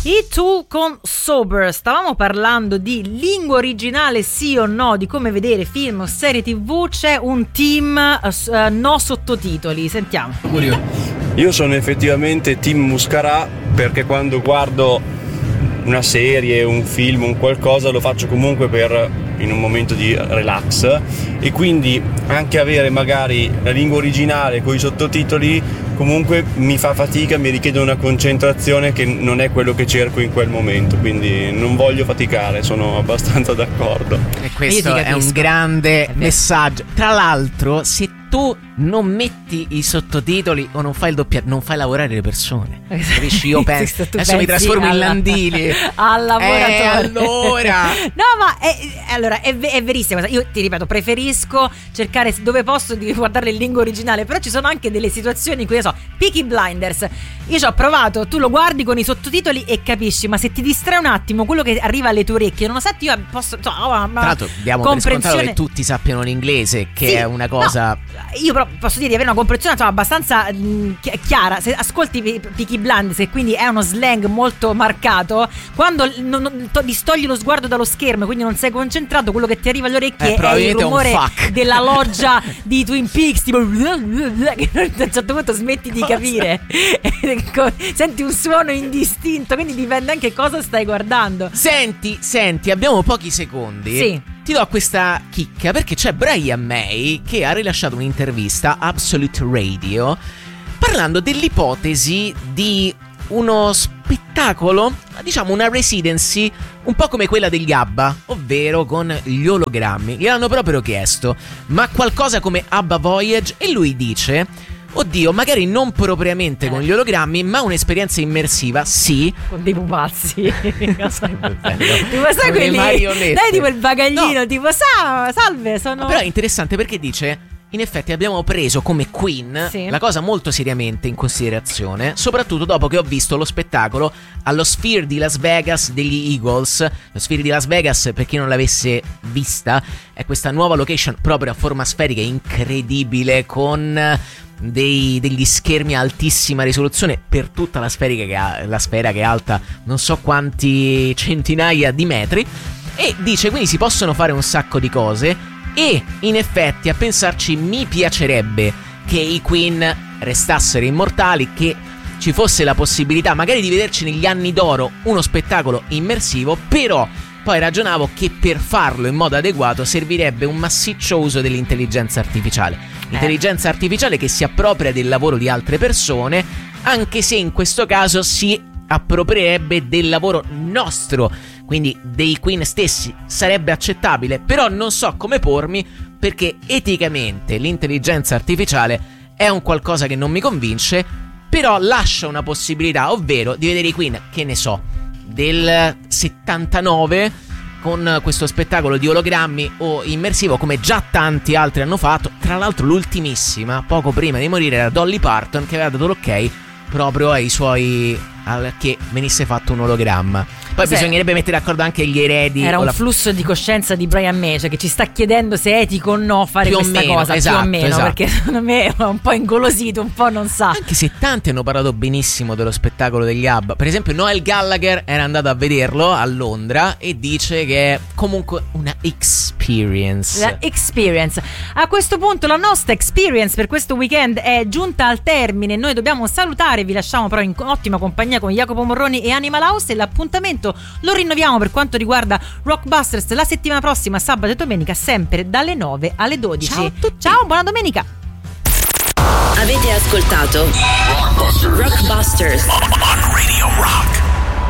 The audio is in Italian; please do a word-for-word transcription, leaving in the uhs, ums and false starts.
I Tool con Sober. Stavamo parlando di lingua originale sì o no, di come vedere film o serie tv. C'è un team uh, no sottotitoli. Sentiamo. Io sono effettivamente team Muscarà, perché quando guardo una serie, un film, un qualcosa, lo faccio comunque per in un momento di relax, e quindi anche avere magari la lingua originale con i sottotitoli comunque mi fa fatica, mi richiede una concentrazione che non è quello che cerco in quel momento, quindi non voglio faticare, sono abbastanza d'accordo. E questo è un grande messaggio. Tra l'altro, se tu non metti i sottotitoli o non fai il doppiaggio, non fai lavorare le persone, capisci? Io penso adesso pensi mi trasformo alla, in Landini al lavoratore. Eh, allora no, ma è, allora è, è verissima. Io ti ripeto, preferisco cercare dove posso di guardare in lingua originale, però ci sono anche delle situazioni in cui, io so, Peaky Blinders, io ci ho provato, tu lo guardi con i sottotitoli e capisci, ma se ti distrae un attimo quello che arriva alle tue orecchie, nonostante io posso, so, oh, ma tra l'altro diamo per scontato che tutti sappiano l'inglese, che sì, è una cosa, no, io però posso dire di avere una comprensione, insomma, abbastanza mh, chiara. Se ascolti Peaky Blinders, e quindi è uno slang molto marcato, quando non, non, to, distogli lo sguardo dallo schermo, quindi non sei concentrato, quello che ti arriva alle orecchie eh, è il rumore della loggia di Twin Peaks, tipo che a un certo punto smetti di capire. Senti un suono indistinto, quindi dipende anche cosa stai guardando. Senti, senti, abbiamo pochi secondi. Sì. Ti do questa chicca perché c'è Brian May che ha rilasciato un'intervista a Absolute Radio parlando dell'ipotesi di uno spettacolo, diciamo una residency un po' come quella degli ABBA, ovvero con gli ologrammi. Gli hanno proprio chiesto, ma qualcosa come ABBA Voyage? E lui dice: oddio, magari non propriamente eh. con gli ologrammi, ma un'esperienza immersiva, sì. Con dei pupazzi. Tipo sai quelli marionette. Dai, tipo il bagaglino, no. Tipo sa, salve, sono. Ma però è interessante perché dice: in effetti abbiamo preso come Queen sì. la cosa molto seriamente in considerazione, soprattutto dopo che ho visto lo spettacolo allo Sphere di Las Vegas degli Eagles. Lo Sphere di Las Vegas, per chi non l'avesse vista, è questa nuova location proprio a forma sferica, incredibile, con Dei, degli schermi a altissima risoluzione per tutta la, sferica che ha, la sfera che è alta non so quanti centinaia di metri, e dice quindi si possono fare un sacco di cose, e in effetti a pensarci mi piacerebbe che i Queen restassero immortali, che ci fosse la possibilità magari di vederci negli anni d'oro uno spettacolo immersivo, però poi ragionavo che per farlo in modo adeguato servirebbe un massiccio uso dell'intelligenza artificiale. Intelligenza artificiale che si appropria del lavoro di altre persone, anche se in questo caso si approprierebbe del lavoro nostro, quindi dei Queen stessi. Sarebbe accettabile, però non so come pormi, perché eticamente l'intelligenza artificiale è un qualcosa che non mi convince, però lascia una possibilità, ovvero di vedere i Queen, che ne so, del settantanove con questo spettacolo di ologrammi o immersivo, come già tanti altri hanno fatto. Tra l'altro l'ultimissima, poco prima di morire, era Dolly Parton, che aveva dato l'ok proprio ai suoi, al che venisse fatto un ologramma. Poi Cos'è? bisognerebbe mettere d'accordo anche gli eredi. Era un la... flusso di coscienza di Brian May, cioè che ci sta chiedendo se è etico o no fare più questa meno, cosa, esatto, più o meno, esatto. perché secondo me è un po' ingolosito, un po' non sa. Anche se tanti hanno parlato benissimo dello spettacolo degli ABBA. Per esempio Noel Gallagher era andato a vederlo a Londra e dice che è comunque una experience. La experience. A questo punto la nostra experience per questo weekend è giunta al termine. Noi dobbiamo salutare, vi lasciamo però in ottima compagnia con Jacopo Morroni e Animal House, e l'appuntamento lo rinnoviamo per quanto riguarda Rockbusters la settimana prossima, sabato e domenica, sempre dalle nove alle dodici. Ciao a tutti. Ciao, buona domenica. Avete ascoltato Rockbusters, Rockbusters. On Radio Rock.